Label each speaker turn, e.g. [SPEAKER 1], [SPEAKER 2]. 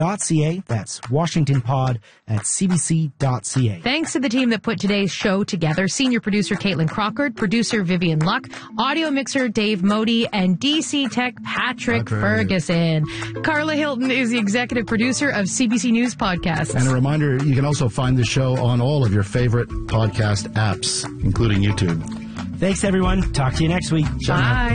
[SPEAKER 1] That's WashingtonPod@cbc.ca.
[SPEAKER 2] Thanks to the team that put today's show together. Senior producer Caitlin Crockard, producer Vivian Luck, audio mixer Dave Modi, and DC Tech Patrick Ferguson. Carla Hilton is the executive producer of CBC News Podcasts.
[SPEAKER 3] And a reminder, you can also find the show on all of your favorite podcast apps, including YouTube.
[SPEAKER 1] Thanks, everyone. Talk to you next week.
[SPEAKER 2] Bye.